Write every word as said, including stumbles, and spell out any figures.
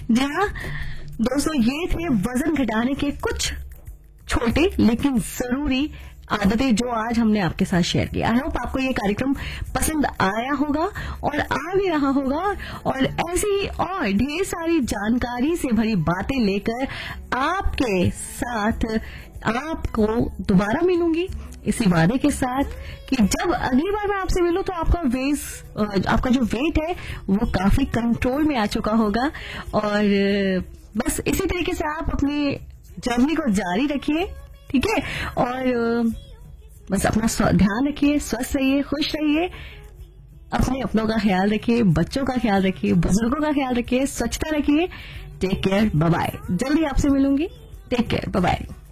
जी हाँ दोस्तों, ये थे वजन घटाने के कुछ छोटे लेकिन जरूरी आदतें जो आज हमने आपके साथ शेयर की। आई होप आपको ये कार्यक्रम पसंद आया होगा और आ भी रहा होगा, और ऐसी ही और ढेर सारी जानकारी से भरी बातें लेकर आपके साथ आपको दोबारा मिलूंगी इसी वादे के साथ कि जब अगली बार मैं आपसे मिलूं तो आपका वेट आपका जो वेट है वो काफी कंट्रोल में आ चुका होगा। और बस इसी तरीके से आप अपनी जर्नी को जारी रखिए, ठीक है। और बस अपना ध्यान रखिए, स्वस्थ रहिए, खुश रहिए, अपने अपनों का ख्याल रखिए, बच्चों का ख्याल रखिए, बुजुर्गों का ख्याल रखिए, स्वच्छता रखिए। Take care, bye bye. जल्दी आपसे मिलूंगी। Take care, bye bye.